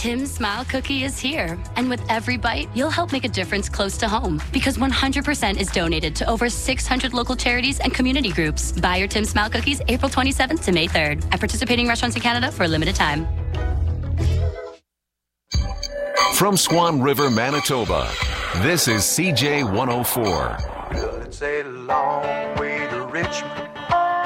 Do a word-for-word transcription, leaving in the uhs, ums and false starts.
Tim's Smile Cookie is here. And with every bite, you'll help make a difference close to home. Because one hundred percent is donated to over six hundred local charities and community groups. Buy your Tim's Smile Cookies April twenty-seventh to May third at participating restaurants in Canada for a limited time. From Swan River, Manitoba, this is C J one oh four. Well, it's a long way to Richmond